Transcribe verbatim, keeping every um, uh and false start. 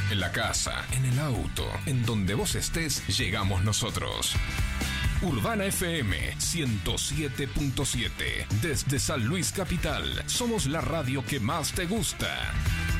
En la casa, en el auto, en donde vos estés, llegamos nosotros. Urbana F M ciento siete punto siete. Desde San Luis Capital, somos la radio que más te gusta.